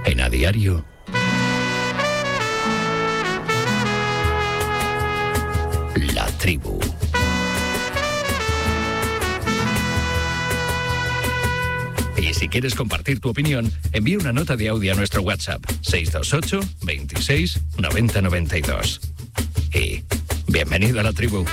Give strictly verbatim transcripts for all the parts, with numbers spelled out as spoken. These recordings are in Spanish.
En A Diario, La Tribu. Y si quieres compartir tu opinión, envía una nota de audio a nuestro WhatsApp seis dos ocho, veintiséis, noventa, noventa y dos. Y bienvenido a La Tribu.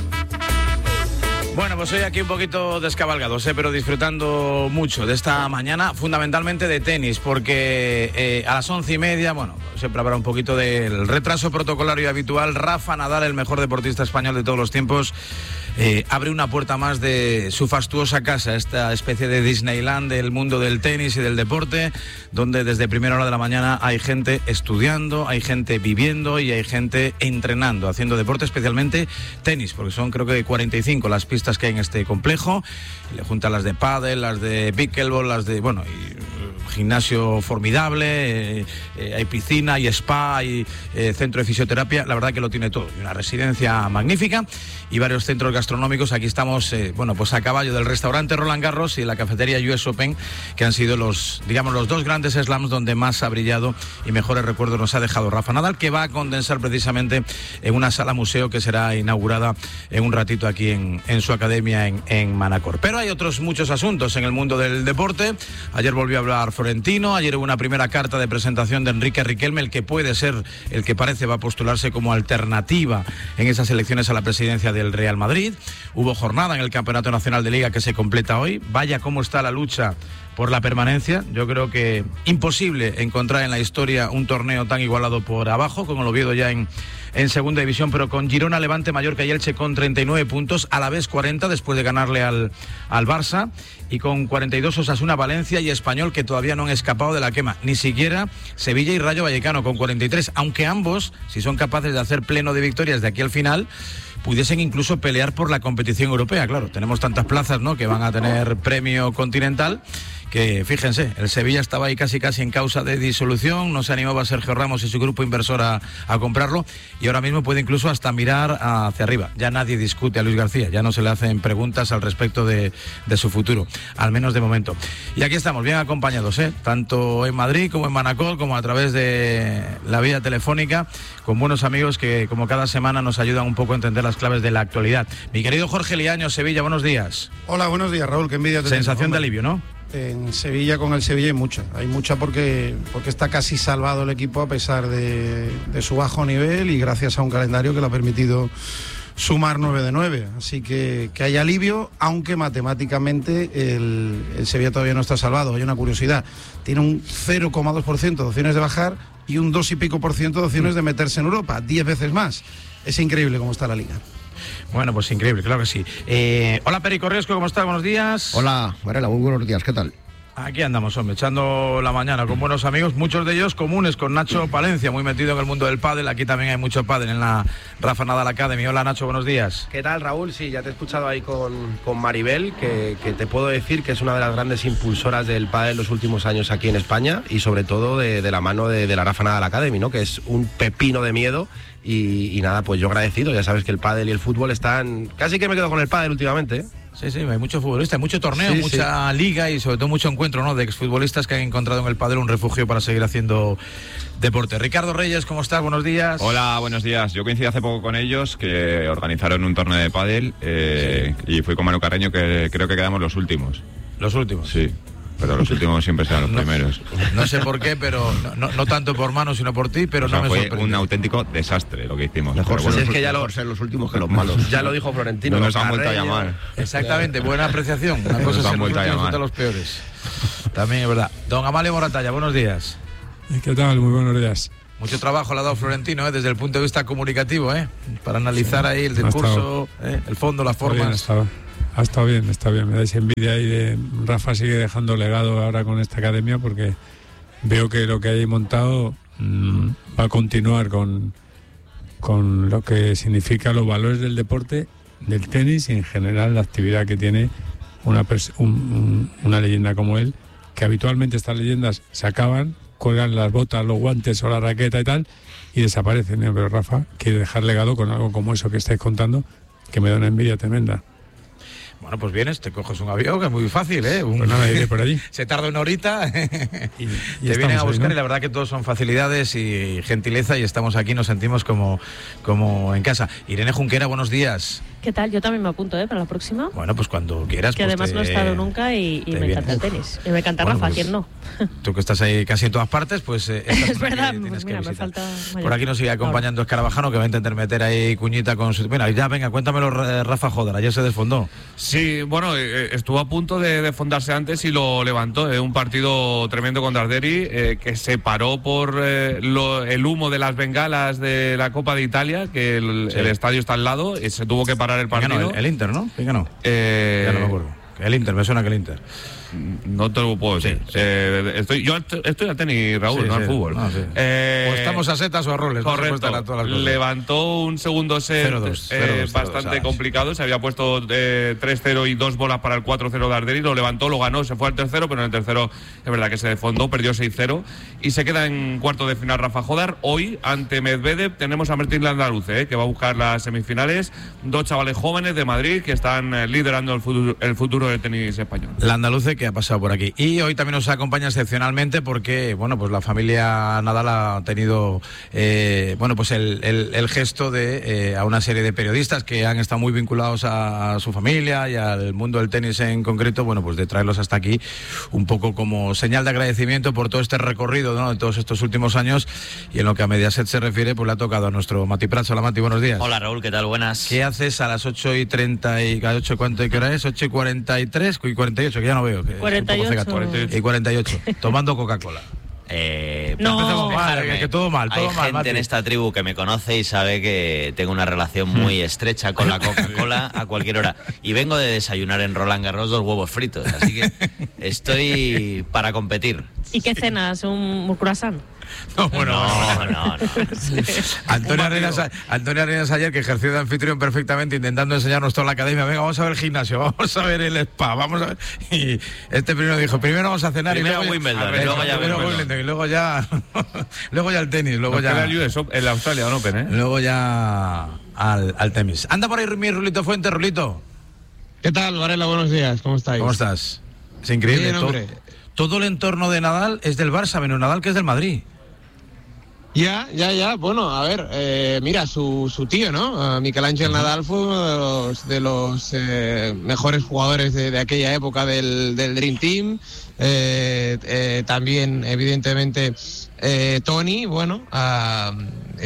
Bueno, pues hoy aquí un poquito descabalgados, ¿eh? Pero disfrutando mucho de esta mañana, fundamentalmente de tenis, porque eh, a las once y media, bueno, siempre habrá un poquito del retraso protocolario habitual. Rafa Nadal, el mejor deportista español de todos los tiempos, eh, abre una puerta más de su fastuosa casa, esta especie de Disneyland del mundo del tenis y del deporte, donde desde primera hora de la mañana hay gente estudiando, hay gente viviendo y hay gente entrenando, haciendo deporte, especialmente tenis, porque son creo que cuarenta y cinco las pistas que hay en este complejo. Le juntan las de pádel, las de pickleball, las de, bueno, y, uh, gimnasio formidable, eh, eh, hay piscina, hay spa, hay eh, centro de fisioterapia, la verdad que lo tiene todo, y una residencia magnífica y varios centros gastronómicos. Aquí estamos, eh, bueno, pues a caballo del restaurante Roland Garros y la cafetería U S Open, que han sido los, digamos, los dos grandes slams donde más ha brillado y mejores recuerdos nos ha dejado Rafa Nadal, que va a condensar precisamente en una sala museo que será inaugurada en un ratito aquí en, en su academia en, en Manacor. Pero hay otros muchos asuntos en el mundo del deporte. Ayer volvió a hablar Florentino, ayer hubo una primera carta de presentación de Enrique Riquelme, el que puede ser, el que parece va a postularse como alternativa en esas elecciones a la presidencia del Real Madrid. Hubo jornada en el Campeonato Nacional de Liga que se completa hoy. Vaya cómo está la lucha por la permanencia. Yo creo que imposible encontrar en la historia un torneo tan igualado por abajo, como lo visto ya en, en segunda división, pero con Girona, Levante, Mallorca y Elche con treinta y nueve puntos, a la vez cuarenta después de ganarle al, al Barça, y con cuarenta y dos Osasuna, Valencia y Español, que todavía no han escapado de la quema, ni siquiera Sevilla y Rayo Vallecano con cuarenta y tres, aunque ambos, si son capaces de hacer pleno de victorias de aquí al final, pudiesen incluso pelear por la competición europea. Claro, tenemos tantas plazas, ¿no?, que van a tener premio continental, que fíjense, el Sevilla estaba ahí casi casi en causa de disolución, no se animaba Sergio Ramos y su grupo inversor a, a comprarlo, y ahora mismo puede incluso hasta mirar hacia arriba. Ya nadie discute a Luis García, ya no se le hacen preguntas al respecto de, de su futuro, al menos de momento. Y aquí estamos, bien acompañados, ¿eh? Tanto en Madrid como en Manacor, como a través de la vía telefónica, con buenos amigos que como cada semana nos ayudan un poco a entender las claves de la actualidad. Mi querido Jorge Liaño, Sevilla, buenos días. Hola, buenos días, Raúl, qué envidia. Sensación de alivio, ¿no? En Sevilla, con el Sevilla hay mucha, hay mucha porque, porque está casi salvado el equipo a pesar de, de su bajo nivel y gracias a un calendario que le ha permitido sumar nueve de nueve, así que, que hay alivio, aunque matemáticamente el, el Sevilla todavía no está salvado. Hay una curiosidad, tiene un cero coma dos por ciento de opciones de bajar y un dos y pico por ciento de opciones de meterse en Europa, diez veces más. Es increíble cómo está la liga. Bueno, pues increíble, claro que sí. Eh, hola, Perico Riesco, ¿cómo estás? Buenos días. Hola, Varela, muy buenos días, ¿qué tal? Aquí andamos, hombre, echando la mañana con buenos amigos, muchos de ellos comunes, con Nacho Palencia, muy metido en el mundo del pádel. Aquí también hay mucho pádel en la Rafa Nadal Academy. Hola, Nacho, buenos días. ¿Qué tal, Raúl? Sí, ya te he escuchado ahí con, con Maribel, que, que te puedo decir que es una de las grandes impulsoras del pádel en los últimos años aquí en España, y sobre todo de, de la mano de, de la Rafa Nadal Academy, ¿no?, que es un pepino de miedo. Y, y nada, pues yo agradecido. Ya sabes que el pádel y el fútbol están... Casi que me quedo con el pádel últimamente, ¿eh? Sí, sí, hay mucho futbolista, hay mucho torneo, sí, mucha sí. liga y sobre todo mucho encuentro, ¿no?, de exfutbolistas que han encontrado en el pádel un refugio para seguir haciendo deporte. Ricardo Reyes, ¿cómo estás? Buenos días. Hola, buenos días. Yo coincidí hace poco con ellos, que organizaron un torneo de pádel, eh, sí. y fui con Manu Carreño, que creo que quedamos los últimos. ¿Los últimos? Sí. Pero los últimos siempre serán los no, primeros. No sé por qué, pero no, no, no tanto por Manu, sino por ti, pero o sea, no me fue sorprende. Un auténtico desastre lo que hicimos. Mejor, bueno, ser, es que ya mejor lo, ser los últimos que los malos. Ya lo dijo Florentino. No nos han vuelto a llamar. Exactamente, buena apreciación. Una cosa es ser los últimos de los peores. También es verdad. Don Amalio Moratalla, buenos días. ¿Qué tal? Muy buenos días. Mucho trabajo le ha dado Florentino, ¿eh?, desde el punto de vista comunicativo, ¿eh?, para analizar ahí el discurso, ¿eh?, el fondo, las formas. Ha estado bien, está bien. Me dais envidia ahí de Rafa, sigue dejando legado ahora con esta academia, porque veo que lo que hay montado mmm, va a continuar con, con lo que significa los valores del deporte, del tenis y en general la actividad que tiene una, pers- un, un, una leyenda como él, que habitualmente estas leyendas se acaban, cuelgan las botas, los guantes o la raqueta y tal, y desaparecen, ¿eh? Pero Rafa quiere dejar legado con algo como eso que estáis contando, que me da una envidia tremenda. Bueno, pues vienes, te coges un avión, que es muy fácil, ¿eh? Un... Pues nada, iré por allí. Se tarda una horita y, y te vienen a buscar, ahí, ¿no? Y la verdad que todos son facilidades y gentileza y estamos aquí, nos sentimos como, como en casa. Irene Junquera, buenos días. ¿Qué tal? Yo también me apunto, ¿eh? Para la próxima. Bueno, pues cuando quieras. Que pues además te, no he estado nunca y, y me viene. encanta el tenis. Y me encanta Bueno, Rafa, pues, ¿quién no? Tú que estás ahí casi en todas partes, pues... Eh, es verdad, pues mira, me falta... Mayor. Por aquí nos sigue acompañando Escarabajano, que va a intentar meter ahí cuñita con su... Bueno, ya, venga, cuéntamelo, Rafa Joder, ayer se desfondó. Sí, bueno, eh, estuvo a punto de desfondarse antes y lo levantó. Eh, un partido tremendo contra Arderi, eh, que se paró por eh, lo, el humo de las bengalas de la Copa de Italia, que el, sí. el estadio está al lado, y se tuvo que parar el partido. No, el, el Inter, ¿no? ¿Quién ganó? Eh, ya no me acuerdo. El Inter, me suena que el Inter. No te lo puedo decir. Sí, sí. Eh, estoy, yo estoy al tenis, Raúl, sí, no sí, al fútbol. No, sí. eh, o estamos a setas o a roles. Correcto. No todas las Levantó un segundo set cero dos, eh, cero dos, bastante cero dos, complicado. Se había puesto eh, tres cero y dos bolas para el cuatro cero de Arderi. Lo levantó, lo ganó, se fue al tercero, pero en el tercero es verdad que se desfondó, perdió seis cero y se queda en cuarto de final Rafa Jodar. Hoy, ante Medvedev, tenemos a Martín Landaluce, eh, que va a buscar las semifinales. Dos chavales jóvenes de Madrid que están eh, liderando el futuro, el futuro del tenis español. Landaluce, que ha pasado por aquí. Y hoy también nos acompaña excepcionalmente porque, bueno, pues la familia Nadal ha tenido, eh, bueno, pues el, el, el gesto de eh, a una serie de periodistas que han estado muy vinculados a, a su familia y al mundo del tenis en concreto, bueno, pues de traerlos hasta aquí un poco como señal de agradecimiento por todo este recorrido, ¿no?, de todos estos últimos años. Y en lo que a Mediaset se refiere, pues le ha tocado a nuestro Mati Prats. Hola, Mati, buenos días. Hola, Raúl, ¿qué tal? Buenas. ¿Qué haces a las ocho y treinta y ocho, cuánto y qué hora es? ocho y cuarenta y tres y cuarenta y ocho, que ya no veo. Que cuarenta y ocho. Y cuarenta y ocho, tomando Coca-Cola. Eh, no, mal, que, que todo mal, todo hay mal. Gente Mati. en esta tribu que me conoce y sabe que tengo una relación muy estrecha con la Coca-Cola a cualquier hora. Y vengo de desayunar en Roland Garros dos huevos fritos, así que estoy para competir. ¿Y qué cenas? ¿Un croissant? No, bueno, no, no, no. Sí. Antonio Arenas, Antonio Arenas ayer, que ejerció de anfitrión perfectamente, intentando enseñarnos toda la academia. Venga, vamos a ver el gimnasio, vamos a ver el spa, vamos a ver. Y este primero dijo, primero vamos a cenar primero y luego Wimbledon, ya, y luego ya primero Wimbledon. Wimbledon, y luego ya luego ya el tenis, luego Nos ya queda el U S Open, el Australian Open, ¿eh? Luego ya al, al tenis. Anda por ahí mi Rulito Fuente, Rulito. ¿Qué tal, Varela? Buenos días, ¿cómo estáis? ¿Cómo estás? Es increíble. Bien, todo, hombre. todo el entorno de Nadal es del Barça, menos Nadal, que es del Madrid. Ya, ya, ya. Bueno, a ver, eh, mira, su, su tío, ¿no? Uh, Miquel Ángel Nadal fue uno de los, de los eh, mejores jugadores de, de aquella época del, del Dream Team. Eh, eh, también, evidentemente, eh, Tony, bueno, uh,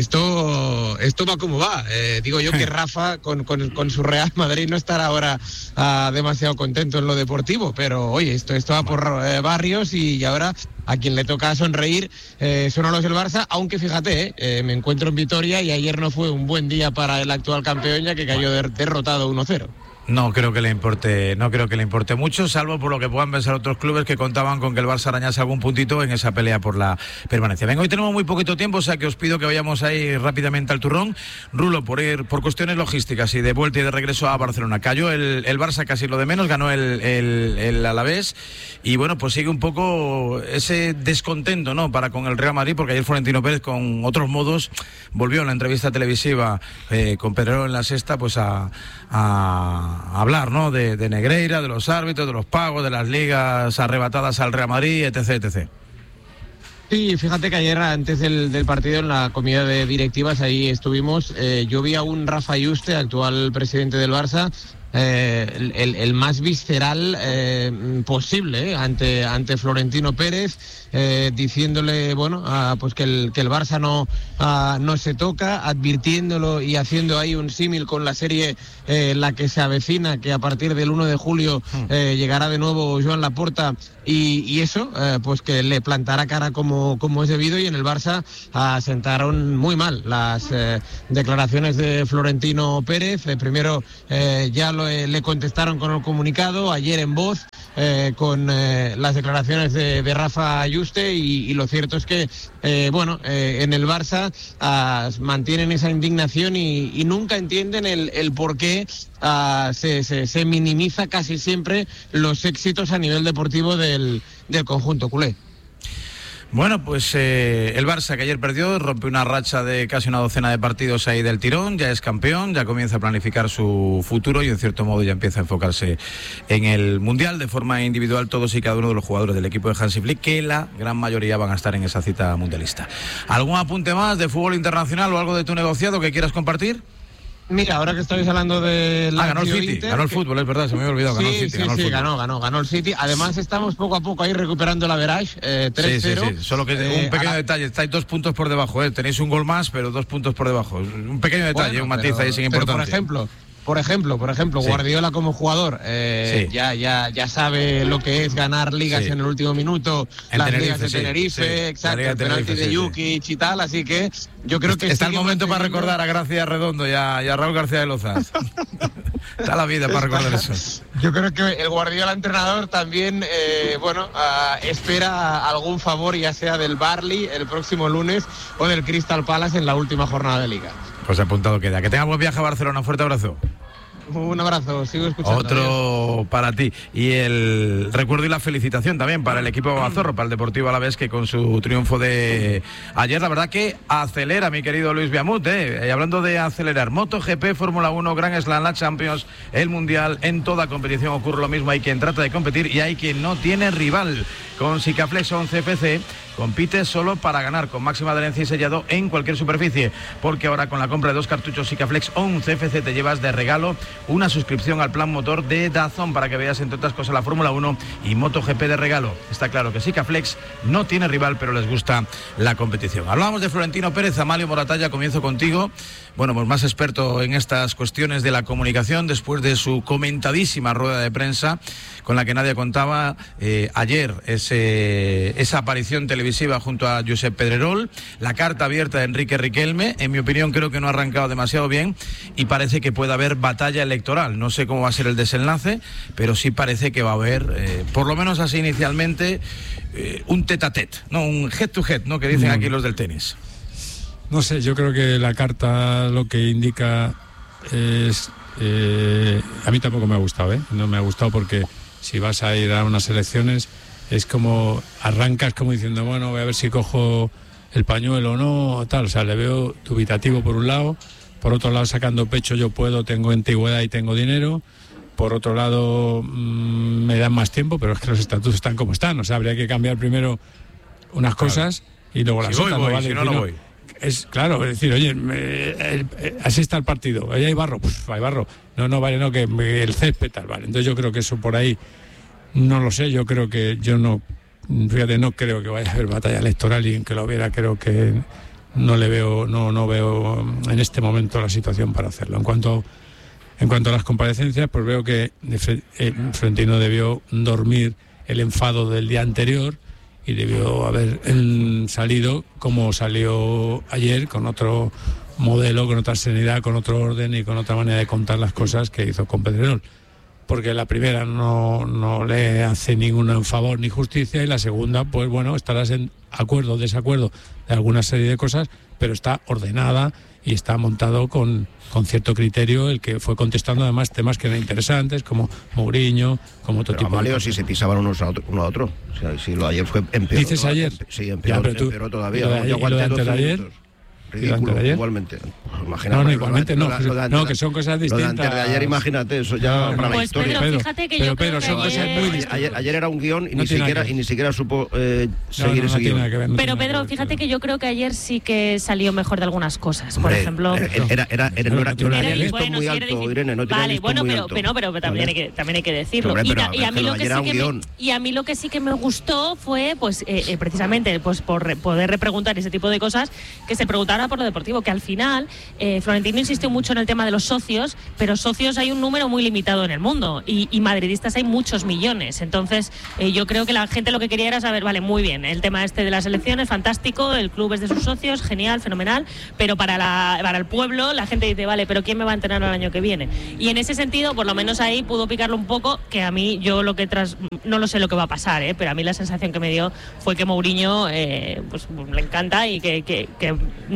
esto, esto va como va. Eh, digo yo que Rafa, con, con, con su Real Madrid, no estará ahora uh, demasiado contento en lo deportivo, pero oye, esto, esto va por eh, barrios y ahora a quien le toca sonreír eh, son a los del Barça, aunque fíjate, eh, eh, me encuentro en Vitoria y ayer no fue un buen día para el actual campeón, ya que cayó der- derrotado uno cero. No creo que le importe, no creo que le importe mucho, salvo por lo que puedan pensar otros clubes que contaban con que el Barça arañase algún puntito en esa pelea por la permanencia. Venga, hoy tenemos muy poquito tiempo, o sea que os pido que vayamos ahí rápidamente al turrón. Rulo, por ir por cuestiones logísticas y de vuelta y de regreso a Barcelona. Cayó el, el Barça casi lo de menos, ganó el, el, el Alavés y bueno, pues sigue un poco ese descontento, ¿no?, para con el Real Madrid, porque ayer Florentino Pérez con otros modos volvió en la entrevista televisiva eh, con Pedrero en la Sexta, pues a, a hablar, ¿no?, de, de Negreira, de los árbitros, de los pagos, de las ligas arrebatadas al Real Madrid, etc, etcétera. Sí, fíjate que ayer antes del, del partido en la comida de directivas ahí estuvimos, eh, yo vi a un Rafa Yuste, actual presidente del Barça, eh, el, el, el más visceral eh, posible eh, ante, ante Florentino Pérez, eh, diciéndole, bueno, ah, pues que el, que el Barça no, ah, no se toca, advirtiéndolo y haciendo ahí un símil con la serie eh, la que se avecina, que a partir del uno de julio eh, llegará de nuevo Joan Laporta y, y eso, eh, pues que le plantará cara como, como es debido, y en el Barça ah, sentaron muy mal las eh, declaraciones de Florentino Pérez. Eh, primero eh, ya lo, eh, le contestaron con el comunicado, ayer en voz, eh, con eh, las declaraciones de, de Rafa Yuste y, y lo cierto es que, eh, bueno, eh, en el Barça ah, mantienen esa indignación y, y nunca entienden el, el por qué ah, se, se, se minimiza casi siempre los éxitos a nivel deportivo del, del conjunto culé. Bueno, pues eh, el Barça, que ayer perdió, rompe una racha de casi una docena de partidos ahí del tirón, ya es campeón, ya comienza a planificar su futuro y en cierto modo ya empieza a enfocarse en el Mundial de forma individual, todos y cada uno de los jugadores del equipo de Hansi Flick, que la gran mayoría van a estar en esa cita mundialista. ¿Algún apunte más de fútbol internacional o algo de tu negociado que quieras compartir? Mira, ahora que estáis hablando de la ah, ganó el City, Inter, ganó el que... fútbol, es verdad, se me había olvidado, ganó sí, el City, sí, ganó el sí, fútbol. ganó, ganó, ganó el City. Además estamos poco a poco ahí recuperando la average, eh, tres cero. Sí, sí, sí, solo que eh, un pequeño ahora... detalle, estáis dos puntos por debajo, eh. Tenéis un gol más, pero dos puntos por debajo. Un pequeño detalle, bueno, un matiz pero, ahí sin importancia. Pero por ejemplo... Por ejemplo, por ejemplo, sí. Guardiola como jugador eh, sí. ya, ya, ya sabe lo que es ganar ligas sí. en el último minuto, en las Tenerife, ligas de Tenerife, sí, sí. exacto, el penalti de sí, Jukic sí. y tal, así que yo creo que está el momento para recordar a Gracia Redondo y a, y a Raúl García de Loza. Está la vida para recordar eso. Yo creo que el Guardiola entrenador también, eh, bueno, uh, espera algún favor, ya sea del Barley el próximo lunes o del Crystal Palace en la última jornada de Liga. Pues apuntado queda. Que tenga buen viaje a Barcelona. Un fuerte abrazo. Un abrazo, sigo escuchando. Otro adiós. Para ti. Y el recuerdo y la felicitación también para el equipo Azorro, para el Deportivo Alavés, que con su triunfo de ayer, la verdad que acelera, mi querido Luis Biamut, ¿eh? Y hablando de acelerar, MotoGP, Fórmula uno, Grand Slam, la Champions, el Mundial, en toda competición ocurre lo mismo. Hay quien trata de competir y hay quien no tiene rival. Con Sikaflex once F C compite solo para ganar, con máxima adherencia y sellado en cualquier superficie, porque ahora con la compra de dos cartuchos Sikaflex once F C te llevas de regalo una suscripción al plan motor de DAZN para que veas, entre otras cosas, la Fórmula uno y MotoGP de regalo. Está claro que Sikaflex no tiene rival, pero les gusta la competición. Hablábamos de Florentino Pérez. Amalio Moratalla, comienzo contigo. Bueno, pues más experto en estas cuestiones de la comunicación, después de su comentadísima rueda de prensa, con la que nadie contaba eh, ayer, ese, esa aparición televisiva junto a Josep Pedrerol, la carta abierta de Enrique Riquelme. En mi opinión, creo que no ha arrancado demasiado bien y parece que puede haber batalla electoral. No sé cómo va a ser el desenlace, pero sí parece que va a haber, eh, por lo menos así inicialmente, eh, un tete a tete, no, un head to head, ¿no?, que dicen aquí los del tenis. No sé, yo creo que la carta lo que indica es... Eh, a mí tampoco me ha gustado, ¿eh? No me ha gustado porque si vas a ir a unas elecciones es como... Arrancas como diciendo, bueno, voy a ver si cojo el pañuelo o no, tal. O sea, le veo dubitativo por un lado. Por otro lado, sacando pecho, yo puedo, tengo antigüedad y tengo dinero. Por otro lado, mmm, me dan más tiempo, pero es que los estatutos están como están. O sea, habría que cambiar primero unas claro. cosas y luego las si otras. Voy, voy, no vale, si no, no voy. Es claro, es decir, oye, me, el, el, así está el partido, ahí hay barro, pues hay barro, no, no, vale, no, que me, el césped tal, vale, entonces yo creo que eso por ahí, no lo sé, yo creo que, yo no, fíjate, no creo que vaya a haber batalla electoral y que lo hubiera, creo que no le veo, no, no veo en este momento la situación para hacerlo. En cuanto, en cuanto a las comparecencias, pues veo que eh, Florentino debió dormir el enfado del día anterior y debió haber eh, salido como salió ayer, con otro modelo, con otra serenidad, con otro orden y con otra manera de contar las cosas que hizo con Pedrerol. Porque la primera no, no le hace ningún favor ni justicia y la segunda, pues bueno, estarás en acuerdo o desacuerdo de alguna serie de cosas, pero está ordenada y está montado con, con cierto criterio, el que fue contestando además temas que eran interesantes, como Mourinho, como otro pero tipo Amalio, de si se pisaban unos a otro, uno a otro. O sea, si lo de ayer fue empeoró. ¿Dices ayer? Sí, empeoró, ya, tú, empeoró todavía. ¿Y lo de, yo aguanté doce ayer? Minutos. Ridículo, igualmente. Imagínate, no, no, igualmente no, lo de, no, que son cosas distintas. Lo de antes de ayer, imagínate, eso ya no, para pues la historia. Pedro, fíjate que pero, yo pero, creo son que cosas ayer... muy distintas. Ayer, ayer era un guión y, no ni, siquiera, y ni siquiera supo eh, seguir no, no, ese no guión. Tiene que ver, no pero tiene Pedro, que ver, fíjate que yo creo que ayer sí que salió mejor de algunas cosas. Hombre, por ejemplo... Era, era, era, era, no era, no era, era listo bueno, muy si alto, difícil. Irene, no tiene vale, listo bueno, muy pero, alto. pero, pero, pero también, hay que, también hay que decirlo. Hombre, pero, y, y, a mí lo que sí que me, y a mí lo que sí que me gustó fue, pues, eh, eh, precisamente, pues por re, poder repreguntar ese tipo de cosas, que se preguntara por lo deportivo, que al final eh, Florentino insistió mucho en el tema de los socios, pero socios hay un número muy limitado en el mundo y, y madridistas hay muchos millones. Entonces, eh, yo creo que la gente lo que quería era saber, vale, muy bien, el tema este de las elecciones, fantástico, el club es de sus socios, genial, fenomenal, pero para, la, para el pueblo la gente dice, vale, pero ¿quién me va a entrenar el año que viene? Y en ese sentido, por lo menos ahí pudo picarlo un poco, que a mí, yo lo que tras, no lo sé lo que va a pasar, ¿eh? Pero a mí la sensación que me dio fue que Mourinho eh, pues le encanta y que, que, que no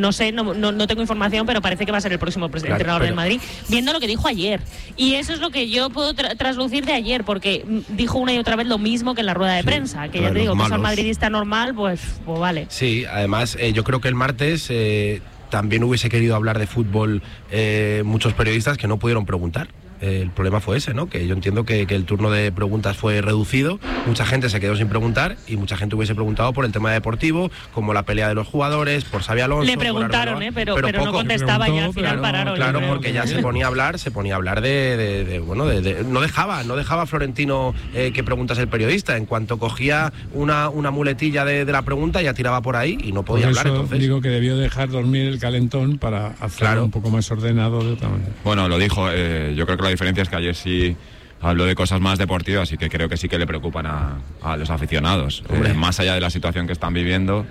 no sé, no, no, no tengo información, pero parece que va a ser el próximo claro, entrenador del Madrid, viendo lo que dijo ayer. Y eso es lo que yo puedo tra- traslucir de ayer, porque dijo una y otra vez lo mismo que en la rueda de sí, prensa, que ya te digo, que es un madridista normal, pues, pues vale. Sí, además eh, yo creo que el martes eh, también hubiese querido hablar de fútbol eh, muchos periodistas que no pudieron preguntar. El problema fue ese, ¿no? Que yo entiendo que, que el turno de preguntas fue reducido, mucha gente se quedó sin preguntar y mucha gente hubiese preguntado por el tema deportivo, como la pelea de los jugadores, por Xabi Alonso. Le preguntaron, ¿eh? Pero, pero, pero no contestaba y al final claro, pararon. Claro, porque ya se ponía a hablar, se ponía a hablar de, de, de bueno, de, de, no dejaba, no dejaba Florentino eh, que preguntase el periodista. En cuanto cogía una, una muletilla de, de la pregunta, ya tiraba por ahí y no podía por hablar. Eso entonces digo que debió dejar dormir el calentón para hacerlo claro. un poco más ordenado de otra manera. Bueno, lo dijo, eh, yo creo que la diferencia es que ayer sí habló de cosas más deportivas y que creo que sí que le preocupan a, a los aficionados. Eh, más allá de la situación que están viviendo,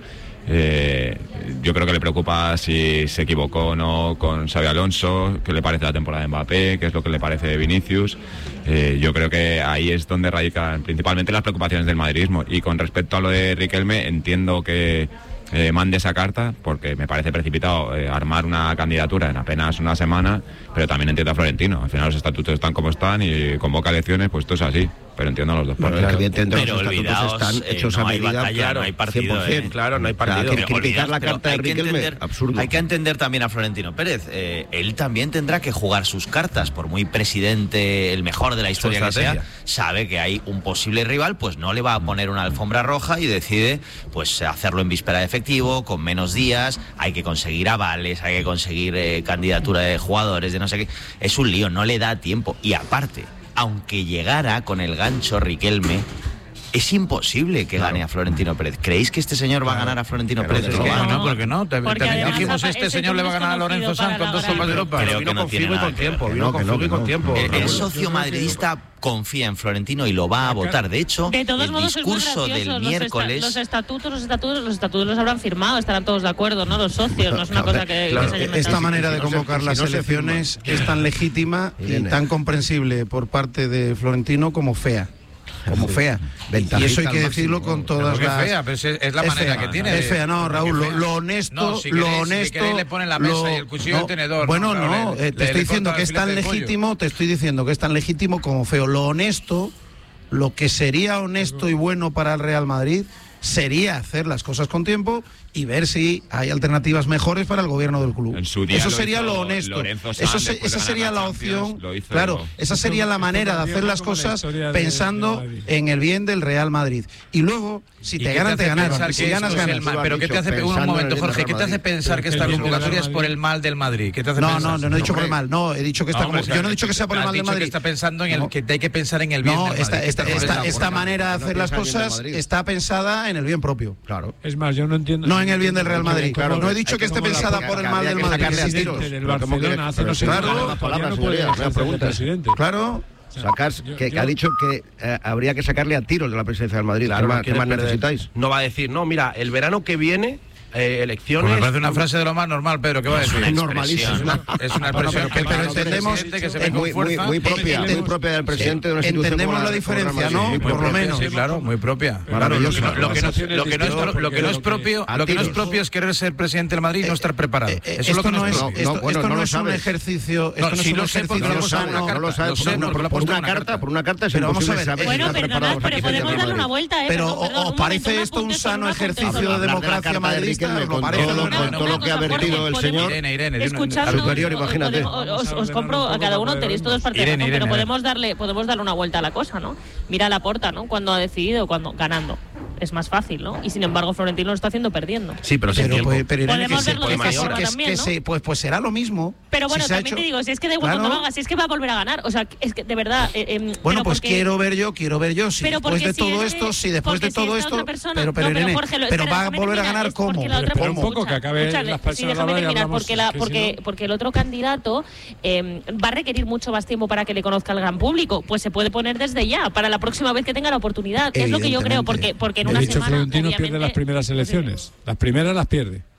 eh, yo creo que le preocupa si se equivocó o no con Xabi Alonso, qué le parece la temporada de Mbappé, qué es lo que le parece de Vinicius. Eh, yo creo que ahí es donde radican principalmente las preocupaciones del madridismo. Y con respecto a lo de Riquelme, entiendo que Eh, mande esa carta, porque me parece precipitado eh, armar una candidatura en apenas una semana, pero también entiendo a Florentino. Al final los estatutos están como están y convoca elecciones, pues esto es así, pero entiendo a los dos bueno, partidos. Evidentemente pero los estatutos están eh, hechos no a medida, batalla, claro, no hay partido, cien por ciento, eh. claro, no hay partido. O sea, que criticar la carta de Riquelme, entender, absurdo. Hay que entender también a Florentino Pérez, eh, él también tendrá que jugar sus cartas, por muy presidente, el mejor de la historia que sea, sabe que hay un posible rival, pues no le va a poner una alfombra roja y decide pues hacerlo en víspera de efectivo, con menos días, hay que conseguir avales, hay que conseguir eh, candidatura de jugadores, de no sé qué. Es un lío, no le da tiempo. Y aparte, aunque llegara con el gancho Riquelme, es imposible que claro. gane a Florentino Pérez. ¿Creéis que este señor va a ganar a Florentino pero Pérez? No, no, no, ¿por qué no? Te, porque también dijimos este ese señor le va a ganar a Lorenzo Sanz con dos Copas de Europa. Creo que no tiene nada con tiempo, que ver. vino con no, con tiempo. El, el socio madridista confía en Florentino y lo va a votar. De hecho, de todos el modos, discurso es muy del miércoles... Los, esta, los estatutos, los estatutos, los estatutos los habrán firmado, estarán todos de acuerdo, ¿no? Los socios, no es una cosa que, claro, que se haya esta manera de convocar las elecciones es tan legítima y tan comprensible por parte de Florentino como fea. Como fea. Y eso hay que decirlo con todas pero las... fea, pero es, es la es manera fea, que tiene. Es fea, no, Raúl, lo, lo honesto... No, si lo queréis, honesto, si queréis le ponen la mesa lo, y el cuchillo no, y el tenedor. Bueno, no, no, le, eh, te le, estoy le diciendo que es tan legítimo, te estoy diciendo que es tan legítimo como feo. Lo honesto, lo que sería honesto y bueno para el Real Madrid sería hacer las cosas con tiempo y ver si hay alternativas mejores para el gobierno del club. Eso sería lo, lo honesto. Eso se, esa sería la opción. Claro, esa sería la manera de hacer las cosas pensando en el bien del Real Madrid. Y luego, si te ganan, te ganaron. Y si ganas, ganas. Pero ¿qué te hace un momento, Jorge? ¿Qué te hace pensar que esta convocatoria es por el mal del Madrid? ¿Qué te hace no, pensar? no, no, no he dicho por el mal. No, he dicho que está como. Yo no he dicho que sea por el mal del Madrid. Está pensando en el que hay que pensar en el bien. No, esta esta esta manera de hacer las cosas está pensada en el bien propio. Claro. Es más, yo no entiendo. No en el bien del Real Madrid. Claro, no he dicho que esté pensada por el mal del Madrid. Del Barcelona hace no sé claro, palabras, una pregunta. Claro. Sacar, que, que ha dicho que eh, habría que sacarle a tiros de la presidencia del Madrid. Claro, ¿Qué más, ¿qué más necesitáis? No va a decir, no, mira, el verano que viene eh, elecciones. Pues me parece una frase de lo más normal, Pedro, ¿qué va a decir? Es normalísimo. Es una, es una expresión bueno, pero, pero entendemos que se es muy, muy, muy propia, muy propia del presidente de una institución. Entendemos la diferencia, ¿no? Sí, por lo menos. Sí, claro, muy propia. Maravilloso. Lo que no es propio, lo que no es propio es querer ser presidente del Madrid y no estar preparado. Eso es lo que no es propio. Esto no es un ejercicio, esto no es un ejercicio sano. No lo sabe, por una carta, por una carta es imposible saber. Bueno, perdonad, pero podemos darle una vuelta, ¿eh? Pero ¿os parece esto un sano ejercicio de democracia madridista? ¿Os parece? Con todo lo que ha vertido el señor superior, imagínate. Os, os compro a cada uno, tenéis todos parte de razón, pero podemos darle, podemos darle una vuelta a la cosa, ¿no? Mira a Laporta, ¿no? Cuando ha decidido, cuando ganando. Es más fácil, ¿no? Y sin embargo Florentino lo está haciendo perdiendo. Sí, pero sin tiempo. Pues, pero podemos que verlo se, de esa que, forma que, también, que ¿no? se, pues, pues será lo mismo. Pero bueno, si también hecho... te digo, si es que da igual claro. cuando lo hagas, si es que va a volver a ganar. O sea, es que de verdad... Eh, eh, bueno, pues porque... quiero ver yo, quiero ver yo, si pero después de si todo es esto, que, si después de todo si esto... Persona, pero, pero, no, pero, Irene, Jorge, lo, pero espera, va a volver terminar, a ganar ¿cómo? Pero un poco que acabe las sí, déjame terminar, porque, la, porque, porque el otro candidato eh, va a requerir mucho más tiempo para que le conozca el gran público. Pues se puede poner desde ya, para la próxima vez que tenga la oportunidad. Es lo que yo creo, porque, porque en una de hecho, semana... Florentino pierde las primeras elecciones. Las primeras las pierde.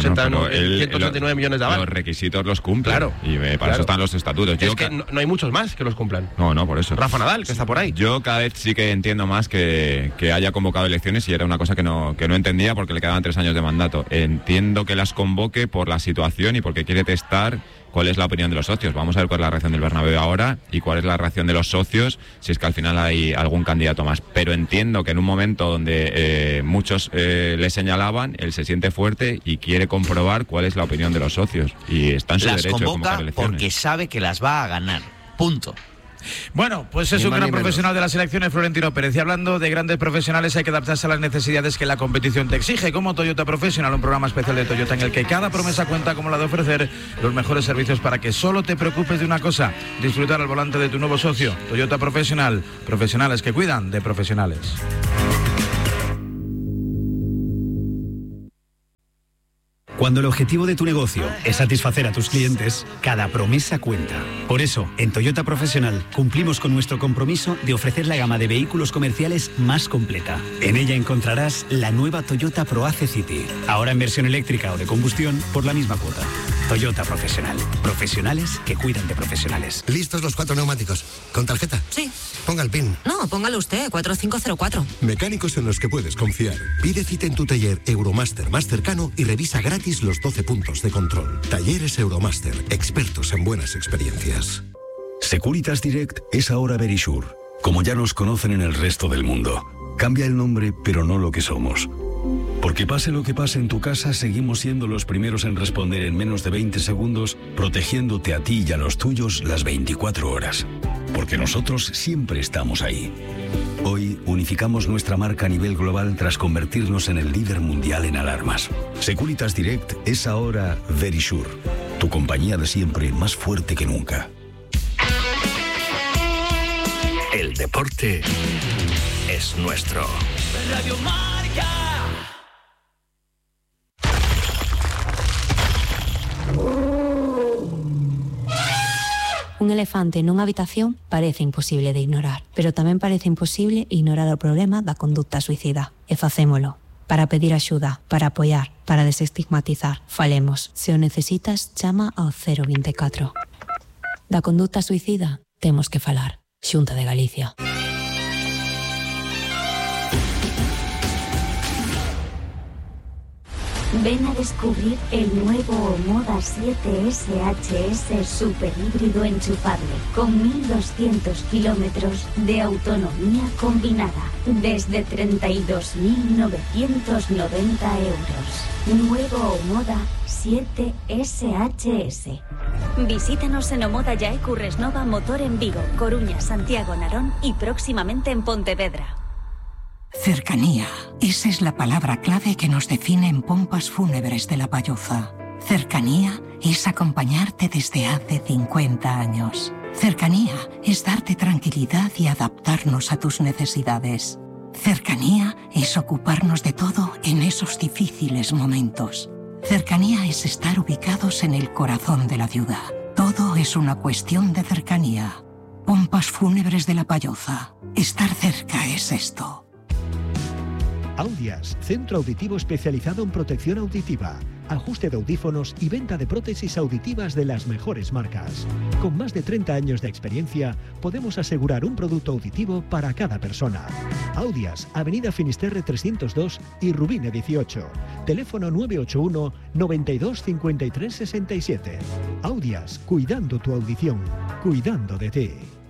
ochenta, bueno, él, ciento ochenta y nueve millones de aval. Los requisitos los cumple. Claro. Y eh, para claro. eso están los estatutos. Yo es que no, no hay muchos más que los cumplan. No, no, por eso. Rafa Nadal, que está por ahí. Yo cada vez sí que entiendo más que, que haya convocado elecciones y era una cosa que no, que no entendía porque le quedaban tres años de mandato. Entiendo que las convoque por la situación y porque quiere testar cuál es la opinión de los socios. Vamos a ver cuál es la reacción del Bernabéu ahora y cuál es la reacción de los socios si es que al final hay algún candidato más. Pero entiendo que en un momento donde eh, muchos eh, le señalaban, él se siente fuerte y quiere comprobar cuál es la opinión de los socios. Y está en su las derecho de convoca convocar elecciones. porque sabe que las va a ganar. Punto. Bueno, pues es Ni un más gran ni menos. profesional de las selecciones, Florentino Pérez. Y hablando de grandes profesionales, hay que adaptarse a las necesidades que la competición te exige, como Toyota Professional, un programa especial de Toyota en el que cada promesa cuenta como la de ofrecer los mejores servicios para que solo te preocupes de una cosa: disfrutar al volante de tu nuevo socio. Toyota Professional, profesionales que cuidan de profesionales. Cuando el objetivo de tu negocio es satisfacer a tus clientes, cada promesa cuenta. Por eso, en Toyota Professional cumplimos con nuestro compromiso de ofrecer la gama de vehículos comerciales más completa. En ella encontrarás la nueva Toyota ProAce City, ahora en versión eléctrica o de combustión por la misma cuota. Toyota Professional. Profesionales que cuidan de profesionales. ¿Listos los cuatro neumáticos? ¿Con tarjeta? Sí. Ponga el PIN. No, póngalo usted, cuatro cinco cero cuatro. Mecánicos en los que puedes confiar. Pide cita en tu taller Euromaster más cercano y revisa gratis los doce puntos de control. Talleres Euromaster, expertos en buenas experiencias. Securitas Direct es ahora Verisure, como ya nos conocen en el resto del mundo. Cambia el nombre, pero no lo que somos. Porque pase lo que pase en tu casa, seguimos siendo los primeros en responder en menos de veinte segundos, protegiéndote a ti y a los tuyos las veinticuatro horas. Porque nosotros siempre estamos ahí. Hoy unificamos nuestra marca a nivel global tras convertirnos en el líder mundial en alarmas. Securitas Direct es ahora Verisure, tu compañía de siempre más fuerte que nunca. El deporte es nuestro. Radio Marca. Un elefante nunha habitación parece imposible de ignorar, pero tamén parece imposible ignorar o problema da conducta suicida. E facémolo. Para pedir axuda, para apoiar, para desestigmatizar. Falemos. Se o necesitas, chama ao cero veinticuatro. Da conducta suicida, temos que falar. Xunta de Galicia. Ven a descubrir el nuevo Omoda siete S H S super híbrido enchufable con mil doscientos kilómetros de autonomía combinada desde treinta y dos mil novecientos noventa euros. Nuevo Omoda siete S H S. Visítanos en Omoda Yae Curresnova Motor en Vigo, Coruña, Santiago, Narón y próximamente en Pontevedra. Cercanía. Esa es la palabra clave que nos define en Pompas Fúnebres de La Palloza. Cercanía es acompañarte desde hace cincuenta años. Cercanía es darte tranquilidad y adaptarnos a tus necesidades. Cercanía es ocuparnos de todo en esos difíciles momentos. Cercanía es estar ubicados en el corazón de la ciudad. Todo es una cuestión de cercanía. Pompas Fúnebres de La Palloza. Estar cerca es esto. Audias, centro auditivo especializado en protección auditiva, ajuste de audífonos y venta de prótesis auditivas de las mejores marcas. Con más de treinta años de experiencia, podemos asegurar un producto auditivo para cada persona. Audias, Avenida Finisterre trescientos dos y Rubine dieciocho. Teléfono nueve ocho uno, noventa y dos, cincuenta y tres, sesenta y siete. Audias, cuidando tu audición, cuidando de ti.